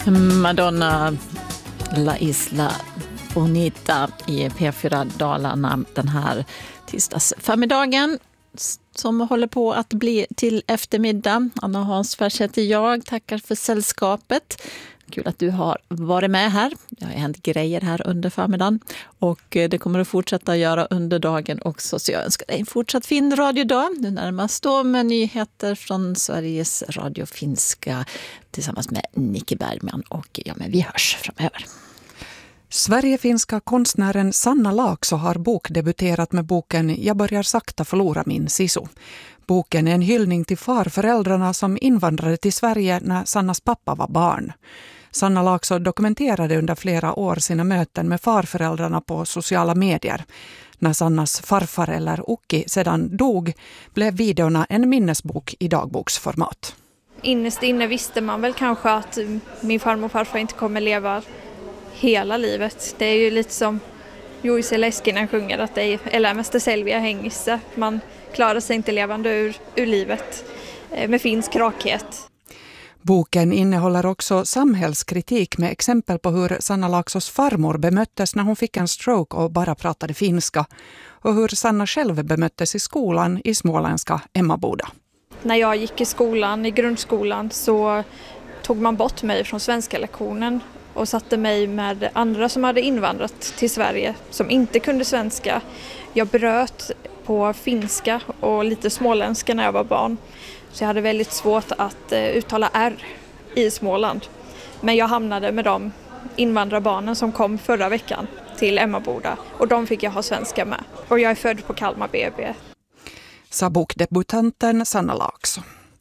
Madonna, La Isla Bonita i P4 Dalarna den här tisdagsförmiddagen som håller på att bli till eftermiddag. Anna Hansfors heter jag, tackar för sällskapet. Kul att du har varit med här. Det har hänt grejer här under förmiddagen och det kommer att fortsätta göra under dagen också. Så jag önskar dig en fortsatt fin radiodag. Nu närmast då med nyheter från Sveriges Radio Finska tillsammans med Nicke Bergman. Och ja, men vi hörs framöver. Sverigefinska konstnären Sanna Laakso har bokdebuterat med boken Jag börjar sakta förlora min sisu. Boken är en hyllning till farföräldrarna som invandrade till Sverige när Sannas pappa var barn. Sanna Laakso dokumenterade under flera år sina möten med farföräldrarna på sociala medier. När Sannas farfar eller Ukki sedan dog blev videorna en minnesbok i dagboksformat. Innerst inne visste man väl kanske att min farmor och farfar inte kommer leva hela livet. Det är ju lite som Jussi Leskinen sjunger att det är elämästä selviä hengissä. Man klarar sig inte levande ur livet med finsk rakhet. Boken innehåller också samhällskritik med exempel på hur Sanna Laaksos farmor bemöttes när hon fick en stroke och bara pratade finska och hur Sanna själv bemöttes i skolan i småländska Emmaboda. När jag gick i skolan, i grundskolan, så tog man bort mig från svenska lektionen och satte mig med andra som hade invandrat till Sverige som inte kunde svenska. Jag bröt på finska och lite småländska när jag var barn. Så jag hade väldigt svårt att uttala R i Småland. Men jag hamnade med de invandrarbarnen som kom förra veckan till Emmaboda. Och de fick jag ha svenska med. Och jag är född på Kalmar BB. Sa bokdebutanten Sanna Laakso.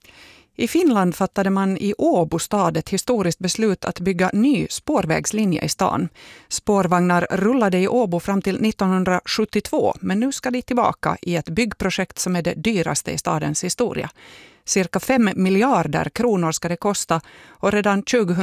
I Finland fattade man i Åbo stad ett historiskt beslut att bygga ny spårvägslinje i stan. Spårvagnar rullade i Åbo fram till 1972, men nu ska de tillbaka i ett byggprojekt som är det dyraste i stadens historia. Cirka 5 miljarder kronor ska det kosta och redan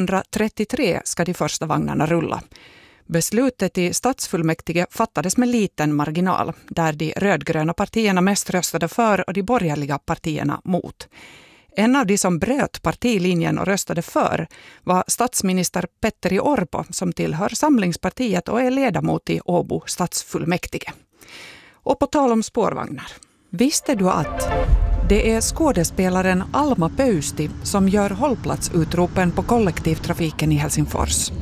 2033 ska de första vagnarna rulla. Beslutet i stadsfullmäktige fattades med liten marginal, där de rödgröna partierna mest röstade för och de borgerliga partierna mot. En av de som bröt partilinjen och röstade för var statsminister Petteri Orpo som tillhör Samlingspartiet och är ledamot i Åbo stadsfullmäktige. Och på tal om spårvagnar. Visste du att det är skådespelaren Alma Pöysti som gör hållplatsutropen på kollektivtrafiken i Helsingfors?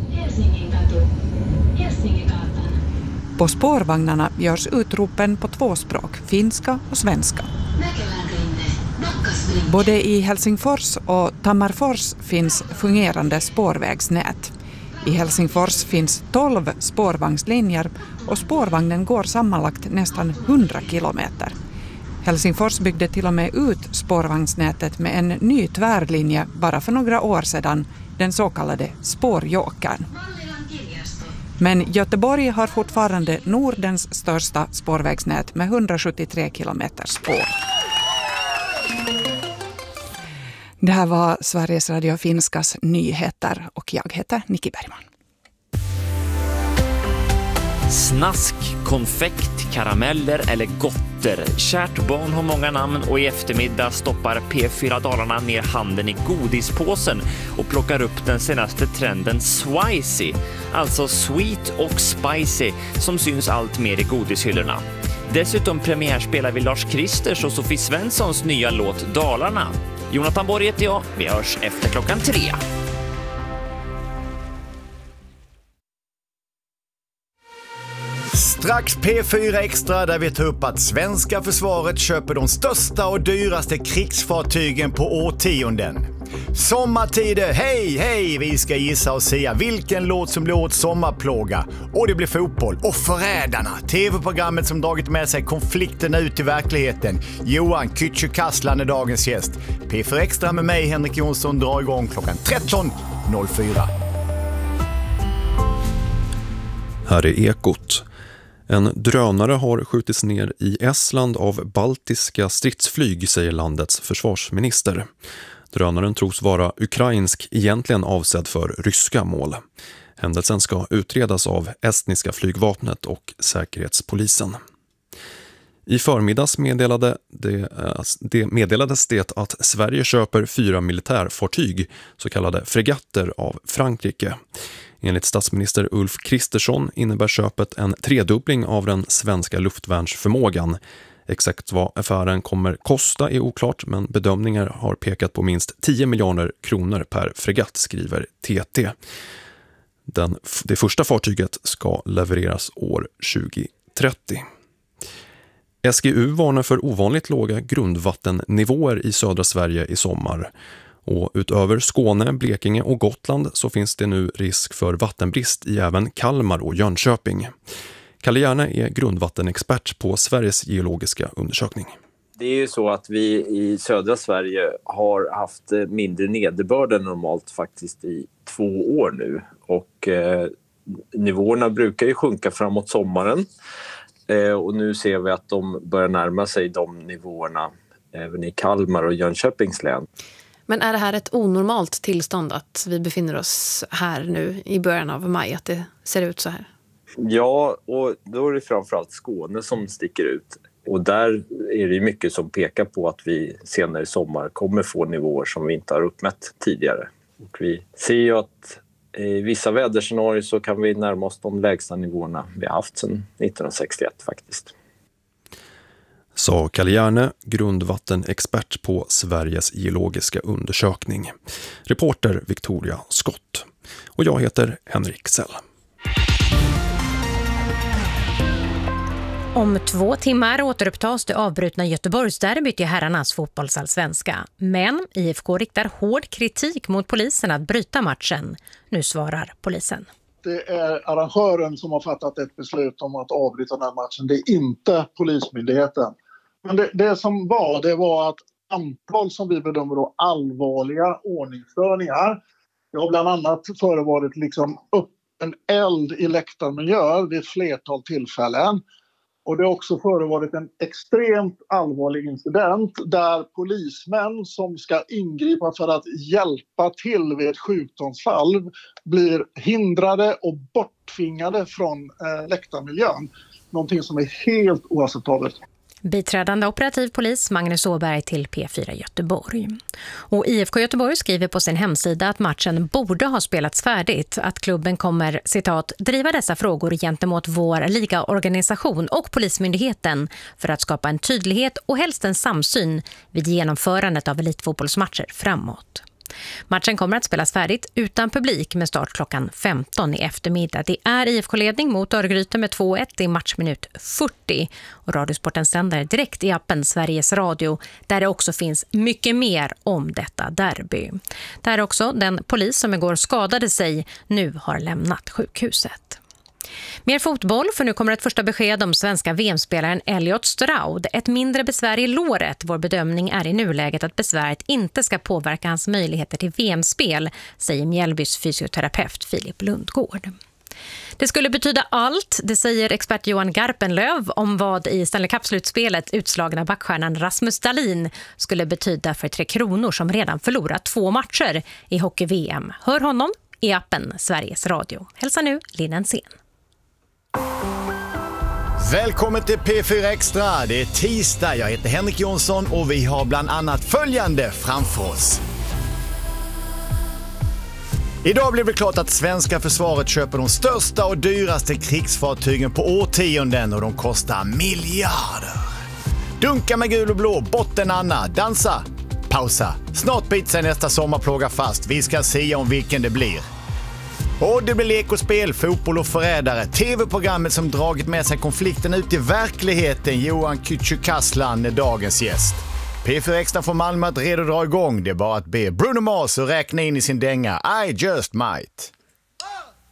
På spårvagnarna görs utropen på 2 språk, finska och svenska. Både i Helsingfors och Tammerfors finns fungerande spårvägsnät. I Helsingfors finns 12 spårvagnslinjer och spårvagnen går sammanlagt nästan 100 kilometer. Helsingfors byggde till och med ut spårvagnsnätet med en ny tvärlinje bara för några år sedan, den så kallade spårjåkern. Men Göteborg har fortfarande Nordens största spårvägsnät med 173 kilometer spår. Det här var Sveriges Radio Finskas nyheter och jag heter Nicke Bergman. Snask, konfekt, karameller eller gotter. Kärt barn har många namn och i eftermiddag stoppar P4 Dalarna ner handen i godispåsen och plockar upp den senaste trenden Swicy, alltså sweet och spicy, som syns allt mer i godishyllorna. Dessutom premiärspelar vi Lars Kristers och Sofie Svenssons nya låt Dalarna. Jonathan Borg heter jag. Vi hörs efter 3:00. Strax P4 Extra där vi tar upp att svenska försvaret köper de största och dyraste krigsfartygen på årtionden. Sommartider, hej, vi ska gissa och säga vilken låt som blir åt sommarplåga. Och det blir fotboll. Och Förrädarna, tv-programmet som dragit med sig konflikterna ut i verkligheten. Johan Kücükaslan är dagens gäst. P4 Extra med mig, Henrik Jonsson, drar igång klockan 13.04. Här är Ekot. En drönare har skjutits ner i Estland av baltiska stridsflyg, säger landets försvarsminister. Drönaren tros vara ukrainsk, egentligen avsedd för ryska mål. Händelsen ska utredas av estniska flygvapnet och säkerhetspolisen. I förmiddags meddelades det att Sverige köper 4 militärfartyg, så kallade fregatter, av Frankrike. Enligt statsminister Ulf Kristersson innebär köpet en tredubbling av den svenska luftvärnsförmågan. Exakt vad affären kommer kosta är oklart, men bedömningar har pekat på minst 10 miljarder kronor per fregatt, skriver TT. Det första fartyget ska levereras år 2030. SGU varnar för ovanligt låga grundvattennivåer i södra Sverige i sommar. Och utöver Skåne, Blekinge och Gotland så finns det nu risk för vattenbrist i även Kalmar och Jönköping. Kalle Järne är grundvattenexpert på Sveriges geologiska undersökning. Det är ju så att vi i södra Sverige har haft mindre nederbörd än normalt faktiskt i 2 år nu. Och nivåerna brukar ju sjunka framåt sommaren. Och nu ser vi att de börjar närma sig de nivåerna även i Kalmar och Jönköpings län. Men är det här ett onormalt tillstånd att vi befinner oss här nu i början av maj, att det ser ut så här? Ja, och då är det framförallt Skåne som sticker ut. Och där är det mycket som pekar på att vi senare i sommar kommer få nivåer som vi inte har uppmätt tidigare. Och vi ser ju att i vissa väderscenarier så kan vi närma oss de lägsta nivåerna vi har haft sedan 1961 faktiskt. Sa Kalle Järne, grundvattenexpert på Sveriges geologiska undersökning. Reporter Victoria Skott. Och jag heter Henrik Sell. Om 2 timmar återupptas det avbrutna Göteborgsderbyt i herrarnas fotbollsallsvenska. Men IFK riktar hård kritik mot polisen att bryta matchen. Nu svarar polisen. Det är arrangören som har fattat ett beslut om att avbryta den här matchen. Det är inte polismyndigheten. Men det var att antal som vi bedömer då allvarliga ordningsstörningar. Det har bland annat förevarit öppen eld i läktarmiljö vid ett flertal tillfällen. Och det har också förevarit en extremt allvarlig incident där polismän som ska ingripa för att hjälpa till vid ett sjukdomsfall blir hindrade och borttvingade från läktarmiljön. Någonting som är helt oacceptabelt. Biträdande operativ polis Magnus Åberg till P4 Göteborg. Och IFK Göteborg skriver på sin hemsida att matchen borde ha spelats färdigt. Att klubben kommer, citat, driva dessa frågor gentemot vår ligaorganisation och polismyndigheten för att skapa en tydlighet och helst en samsyn vid genomförandet av elitfotbollsmatcher framåt. Matchen kommer att spelas färdigt utan publik med start klockan 15 i eftermiddag. Det är IFK-ledning mot Örgryte med 2-1 i matchminut 40. Och Radiosporten sänder direkt i appen Sveriges Radio där det också finns mycket mer om detta derby. Där också den polis som igår skadade sig nu har lämnat sjukhuset. Mer fotboll, för nu kommer ett första besked om svenska VM-spelaren Elliot Stroud. Ett mindre besvär i låret. Vår bedömning är i nuläget att besväret inte ska påverka hans möjligheter till VM-spel, säger Mjällbys fysioterapeut Filip Lundgård. Det skulle betyda allt, det säger expert Johan Garpenlöv om vad i Stanley Cup-slutspelet utslagna backstjärnan Rasmus Dahlin skulle betyda för Tre Kronor som redan förlorat 2 matcher i hockey-VM. Hör honom i appen Sveriges Radio. Hälsa nu Linn Sen. Välkommen till P4 Extra. Det är tisdag, jag heter Henrik Jonsson och vi har bland annat följande framför oss. Idag blev det klart att svenska försvaret köper de största och dyraste krigsfartygen på årtionden och de kostar miljarder. Dunka med gul och blå, botten Anna, dansa, pausa. Snart biter sig nästa sommarplåga fast. Vi ska se om vilken det blir. Och det blir lek och spel, fotboll och förrädare. TV-programmet som dragit med sig konflikten ut i verkligheten. Johan Kücükaslan är dagens gäst. P4 Extra från Malmö att redo dra igång. Det är bara att be Bruno Mars och räkna in i sin dänga I just might.